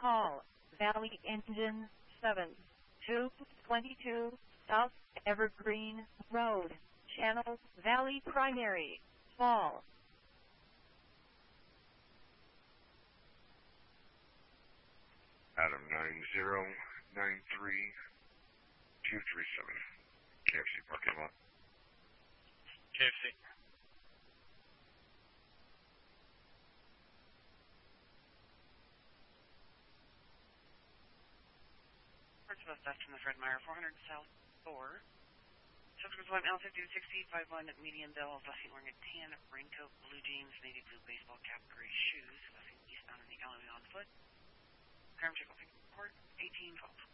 call. Valley Engine 7, 222 South Evergreen Road, Channel Valley Primary, Fall. Adam 9093237. KFC parking lot. KFC. Northwest Dustin, the Fred Meyer, 400 South 4. Subsequent one, L506051 at median bill, busing wearing a tan raincoat, blue jeans, navy blue baseball cap, gray shoes, busing eastbound in the alleyway on foot. Crime check will pick report 1812.